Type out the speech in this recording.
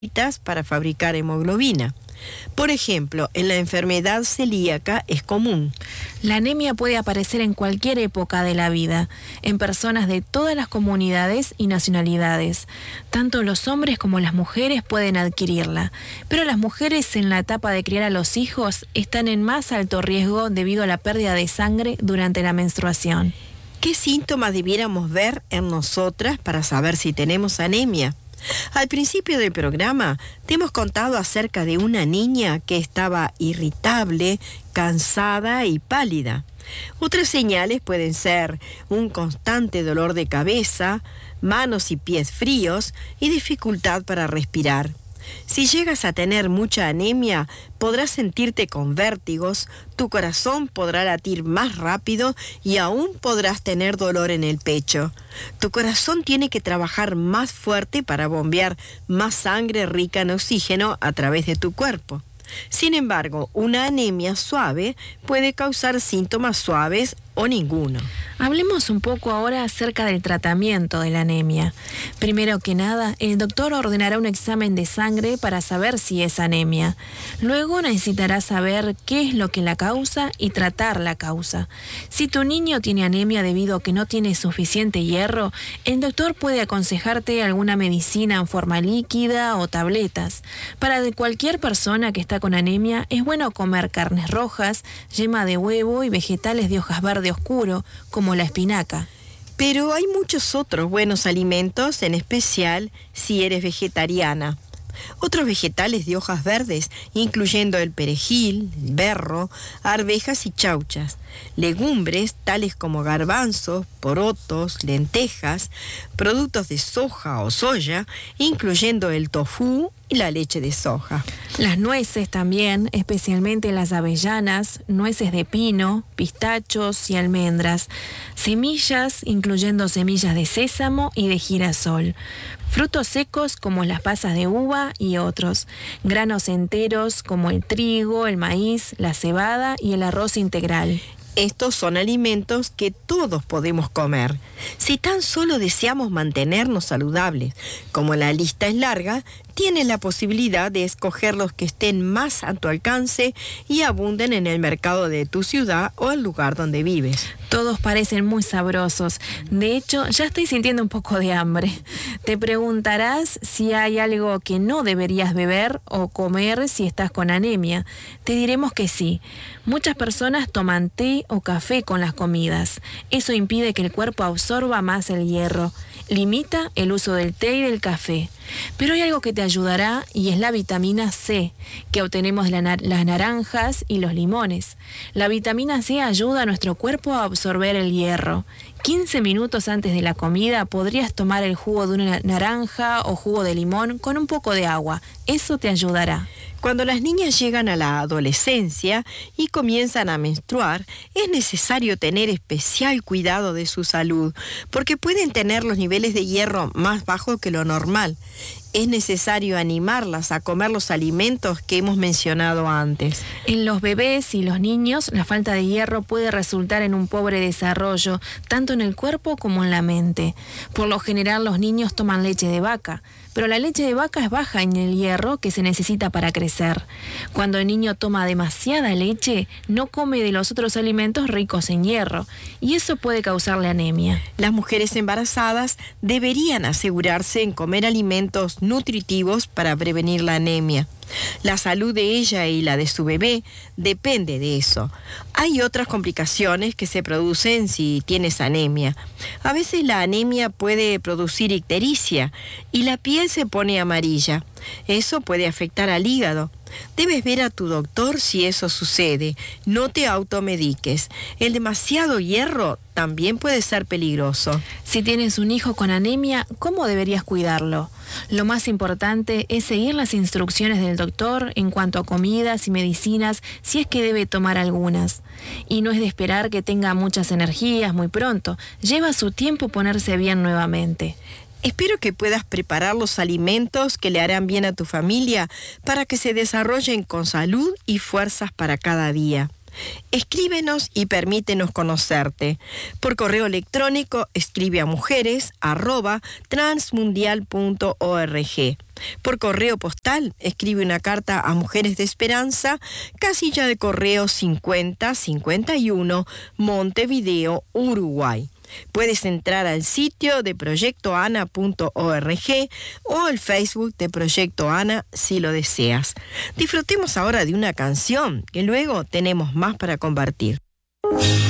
para fabricar hemoglobina. Por ejemplo, en la enfermedad celíaca es común. La anemia puede aparecer en cualquier época de la vida, en personas de todas las comunidades y nacionalidades. Tanto los hombres como las mujeres pueden adquirirla, pero las mujeres en la etapa de criar a los hijos están en más alto riesgo debido a la pérdida de sangre durante la menstruación. ¿Qué síntomas debiéramos ver en nosotras para saber si tenemos anemia? Al principio del programa te hemos contado acerca de una niña que estaba irritable, cansada y pálida. Otras señales pueden ser un constante dolor de cabeza, manos y pies fríos y dificultad para respirar. Si llegas a tener mucha anemia, podrás sentirte con vértigos, tu corazón podrá latir más rápido y aún podrás tener dolor en el pecho. Tu corazón tiene que trabajar más fuerte para bombear más sangre rica en oxígeno a través de tu cuerpo. Sin embargo, una anemia suave puede causar síntomas suaves o ninguno. Hablemos un poco ahora acerca del tratamiento de la anemia. Primero que nada, el doctor ordenará un examen de sangre para saber si es anemia. Luego necesitará saber qué es lo que la causa y tratar la causa. Si tu niño tiene anemia debido a que no tiene suficiente hierro, el doctor puede aconsejarte alguna medicina en forma líquida o tabletas. Para cualquier persona que está con anemia, es bueno comer carnes rojas, yema de huevo y vegetales de hojas verde oscuro, como la espinaca. Pero hay muchos otros buenos alimentos, en especial si eres vegetariana. Otros vegetales de hojas verdes, incluyendo el perejil, el berro, arvejas y chauchas. Legumbres tales como garbanzos, porotos, lentejas, productos de soja o soya, incluyendo el tofu y la leche de soja. Las nueces también, especialmente las avellanas, nueces de pino, pistachos y almendras. Semillas, incluyendo semillas de sésamo y de girasol. Frutos secos como las pasas de uva y otros. Granos enteros como el trigo, el maíz, la cebada y el arroz integral. Estos son alimentos que todos podemos comer. Si tan solo deseamos mantenernos saludables, como la lista es larga, tienes la posibilidad de escoger los que estén más a tu alcance y abunden en el mercado de tu ciudad o el lugar donde vives. Todos parecen muy sabrosos. De hecho, ya estoy sintiendo un poco de hambre. Te preguntarás si hay algo que no deberías beber o comer si estás con anemia. Te diremos que sí. Muchas personas toman té o café con las comidas. Eso impide que el cuerpo absorba más el hierro. Limita el uso del té y del café. Pero hay algo que te ayudará y es la vitamina C, que obtenemos de las naranjas y los limones. La vitamina C ayuda a nuestro cuerpo a absorber el hierro. 15 minutos antes de la comida podrías tomar el jugo de una naranja o jugo de limón con un poco de agua. Eso te ayudará. Cuando las niñas llegan a la adolescencia y comienzan a menstruar, es necesario tener especial cuidado de su salud, porque pueden tener los niveles de hierro más bajos que lo normal. Es necesario animarlas a comer los alimentos que hemos mencionado antes. En los bebés y los niños, la falta de hierro puede resultar en un pobre desarrollo, tanto en el cuerpo como en la mente. Por lo general, los niños toman leche de vaca, pero la leche de vaca es baja en el hierro que se necesita para crecer. Cuando el niño toma demasiada leche, no come de los otros alimentos ricos en hierro, y eso puede causarle anemia. Las mujeres embarazadas deberían asegurarse en comer alimentos nutritivos para prevenir la anemia. La salud de ella y la de su bebé depende de eso. Hay otras complicaciones que se producen si tienes anemia. A veces la anemia puede producir ictericia y la piel se pone amarilla. Eso puede afectar al hígado. Debes ver a tu doctor si eso sucede. No te automediques. El demasiado hierro también puede ser peligroso. Si tienes un hijo con anemia, ¿cómo deberías cuidarlo? Lo más importante es seguir las instrucciones del doctor en cuanto a comidas y medicinas, si es que debe tomar algunas. Y no es de esperar que tenga muchas energías muy pronto. Lleva su tiempo ponerse bien nuevamente. Espero que puedas preparar los alimentos que le harán bien a tu familia para que se desarrollen con salud y fuerzas para cada día. Escríbenos y permítenos conocerte. Por correo electrónico escribe a mujeres@transmundial.org. Por correo postal escribe una carta a Mujeres de Esperanza, casilla de correo 5051, Montevideo, Uruguay. Puedes entrar al sitio de proyectoana.org o al Facebook de Proyecto Ana si lo deseas. Disfrutemos ahora de una canción, que luego tenemos más para compartir.